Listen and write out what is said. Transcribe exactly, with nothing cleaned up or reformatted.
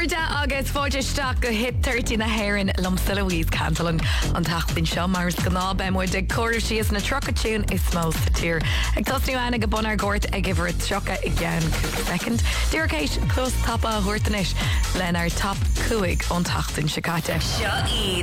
Urda agus fóidirteach go hit thirty na hairann lomsa Louise Cantalan an tachtbín seo mars gná be muid de choir síos na trocatún is smó sa tír. Ag tosnú ana go bunar gort ag gibhar trocha i gceann second. Dúr céis clós tapa a thuirtanis len ar top cuaig an tachtain sicáte. Seo iad.